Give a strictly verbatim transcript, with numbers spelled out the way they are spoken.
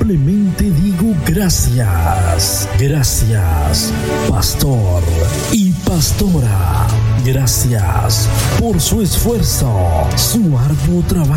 simplemente digo gracias. Gracias, pastor y pastora. Gracias por su esfuerzo, su arduo trabajo.